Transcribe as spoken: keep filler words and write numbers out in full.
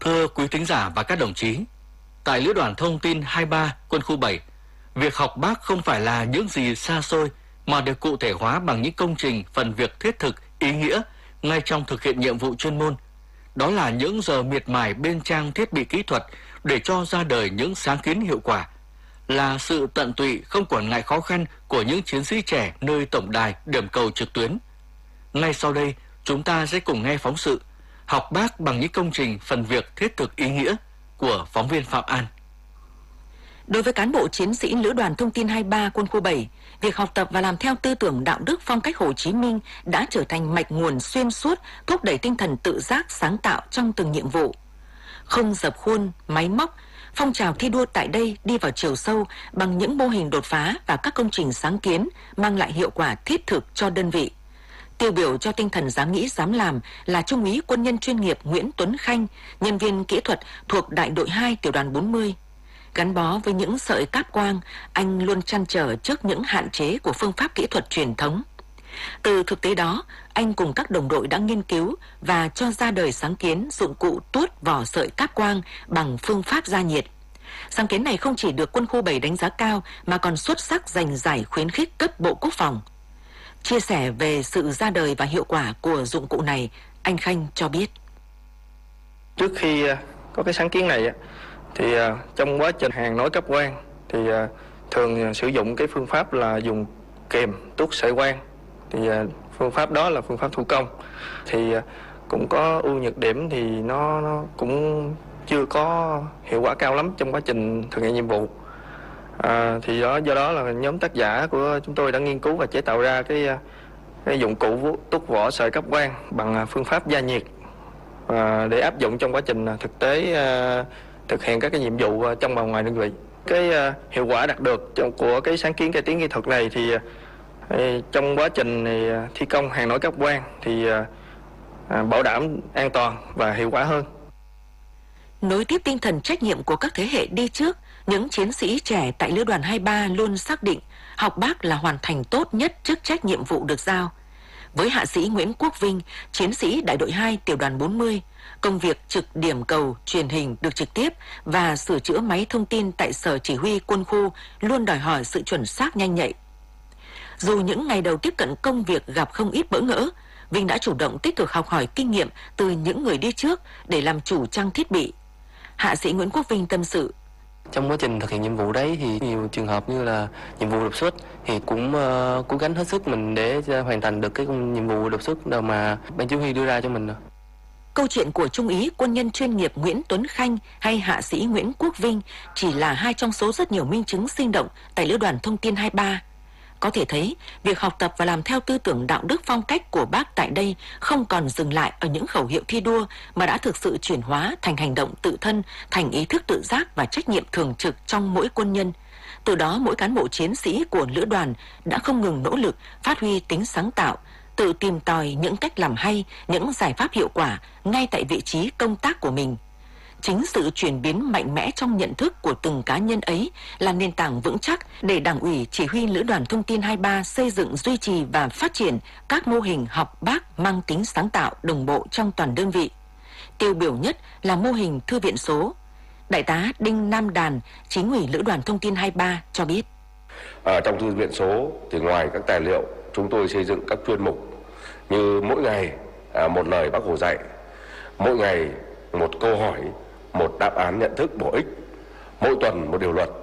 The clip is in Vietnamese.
Thưa quý thính giả và các đồng chí, tại Lữ đoàn Thông tin hai ba Quân khu bảy, việc học Bác không phải là những gì xa xôi mà được cụ thể hóa bằng những công trình, phần việc thiết thực, ý nghĩa ngay trong thực hiện nhiệm vụ chuyên môn. Đó là những giờ miệt mài bên trang thiết bị kỹ thuật để cho ra đời những sáng kiến hiệu quả, là sự tận tụy không quản ngại khó khăn của những chiến sĩ trẻ nơi tổng đài điểm cầu trực tuyến. Ngay sau đây, chúng ta sẽ cùng nghe phóng sự Học Bác bằng những công trình, phần việc thiết thực ý nghĩa của phóng viên Phạm An. Đối với cán bộ chiến sĩ Lữ đoàn Thông tin hai ba Quân khu bảy, việc học tập và làm theo tư tưởng đạo đức phong cách Hồ Chí Minh đã trở thành mạch nguồn xuyên suốt, thúc đẩy tinh thần tự giác sáng tạo trong từng nhiệm vụ. Không dập khuôn, máy móc, phong trào thi đua tại đây đi vào chiều sâu bằng những mô hình đột phá và các công trình sáng kiến mang lại hiệu quả thiết thực cho đơn vị. Tiêu biểu cho tinh thần dám nghĩ dám làm là Trung úy quân nhân chuyên nghiệp Nguyễn Tuấn Khanh, nhân viên kỹ thuật thuộc đại đội hai tiểu đoàn bốn mươi. Gắn bó với những sợi cáp quang, anh luôn trăn trở trước những hạn chế của phương pháp kỹ thuật truyền thống. Từ thực tế đó, anh cùng các đồng đội đã nghiên cứu và cho ra đời sáng kiến dụng cụ tuốt vỏ sợi cáp quang bằng phương pháp gia nhiệt. Sáng kiến này không chỉ được Quân khu bảy đánh giá cao mà còn xuất sắc giành giải khuyến khích cấp Bộ Quốc phòng. Chia sẻ về sự ra đời và hiệu quả của dụng cụ này, anh Khanh cho biết. Trước khi có cái sáng kiến này thì trong quá trình hàng nối cáp quang thì thường sử dụng cái phương pháp là dùng kềm tuốt sợi quang. Thì phương pháp đó là phương pháp thủ công. Thì cũng có ưu nhược điểm thì nó, nó cũng chưa có hiệu quả cao lắm trong quá trình thực hiện nhiệm vụ. À, thì đó, do đó là nhóm tác giả của chúng tôi đã nghiên cứu và chế tạo ra cái, cái dụng cụ tuốt vỏ sợi cáp quang bằng phương pháp gia nhiệt à, để áp dụng trong quá trình thực tế à, thực hiện các cái nhiệm vụ trong và ngoài đơn vị. Cái à, hiệu quả đạt được trong, của cái sáng kiến cải tiến kỹ thuật này thì à, trong quá trình này, thi công hàng nối cáp quang thì à, bảo đảm an toàn và hiệu quả hơn. Nối tiếp tinh thần trách nhiệm của các thế hệ đi trước, những chiến sĩ trẻ tại Lữ đoàn hai ba luôn xác định học Bác là hoàn thành tốt nhất chức trách nhiệm vụ được giao. Với hạ sĩ Nguyễn Quốc Vinh, chiến sĩ đại đội hai tiểu đoàn bốn mươi, công việc trực điểm cầu, truyền hình được trực tiếp và sửa chữa máy thông tin tại Sở Chỉ huy Quân khu luôn đòi hỏi sự chuẩn xác nhanh nhạy. Dù những ngày đầu tiếp cận công việc gặp không ít bỡ ngỡ, Vinh đã chủ động tích cực học hỏi kinh nghiệm từ những người đi trước để làm chủ trang thiết bị. Hạ sĩ Nguyễn Quốc Vinh tâm sự. Trong quá trình thực hiện nhiệm vụ đấy thì nhiều trường hợp như là nhiệm vụ đột xuất thì cũng uh, cố gắng hết sức mình để hoàn thành được cái nhiệm vụ đột xuất nào mà ban chỉ huy đưa ra cho mình. Câu chuyện của Trung úy quân nhân chuyên nghiệp Nguyễn Tuấn Khanh hay hạ sĩ Nguyễn Quốc Vinh chỉ là hai trong số rất nhiều minh chứng sinh động tại Lữ đoàn Thông tin hai ba. Có thể thấy, việc học tập và làm theo tư tưởng đạo đức phong cách của Bác tại đây không còn dừng lại ở những khẩu hiệu thi đua mà đã thực sự chuyển hóa thành hành động tự thân, thành ý thức tự giác và trách nhiệm thường trực trong mỗi quân nhân. Từ đó, mỗi cán bộ chiến sĩ của Lữ đoàn đã không ngừng nỗ lực phát huy tính sáng tạo, tự tìm tòi những cách làm hay, những giải pháp hiệu quả ngay tại vị trí công tác của mình. Chính sự chuyển biến mạnh mẽ trong nhận thức của từng cá nhân ấy là nền tảng vững chắc để Đảng ủy Chỉ huy Lữ đoàn Thông tin hai ba xây dựng, duy trì và phát triển các mô hình học Bác mang tính sáng tạo đồng bộ trong toàn đơn vị. Tiêu biểu nhất là mô hình thư viện số. Đại tá Đinh Nam Đàn, Chính ủy Lữ đoàn Thông tin hai ba cho biết. Ở trong thư viện số thì ngoài các tài liệu, chúng tôi xây dựng các chuyên mục như mỗi ngày một lời Bác Hồ dạy, mỗi ngày một câu hỏi, một đáp án nhận thức bổ ích, mỗi tuần một điều luật,